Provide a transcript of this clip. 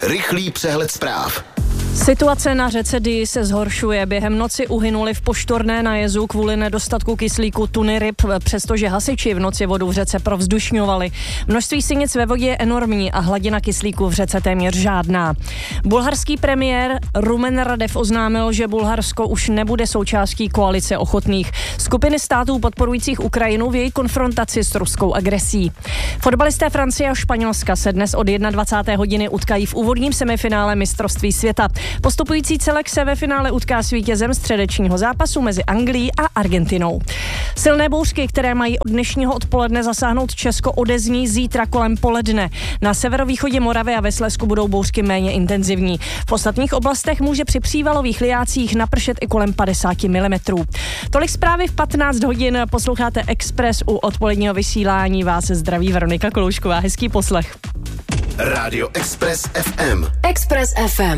Rychlý přehled zpráv. Situace na řece Dyji se zhoršuje. Během noci uhynuli v Poštorné na jezu kvůli nedostatku kyslíku tuny ryb, přestože hasiči v noci vodu v řece provzdušňovali. Množství sinic ve vodě je enormní a hladina kyslíku v řece téměř žádná. Bulharský premiér Rumen Radev oznámil, že Bulharsko už nebude součástí koalice ochotných skupiny států podporujících Ukrajinu v její konfrontaci s ruskou agresí. Fotbalisté Francie a Španělska se dnes od 21. hodiny utkají v úvodním semifinále mistrovství světa. Postupující celek se ve finále utká s vítězem středečního zápasu mezi Anglií a Argentinou. Silné bouřky, které mají od dnešního odpoledne zasáhnout Česko, odezní zítra kolem poledne. Na severovýchodě Moravy a ve Slezsku budou bouřky méně intenzivní. V ostatních oblastech může při přívalových lijácích napršet i kolem 50 mm. Tolik zprávy v 15 hodin. Posloucháte Express u odpoledního vysílání. Vás zdraví Veronika Koloušková. Hezký poslech. Rádio Express FM. Express FM.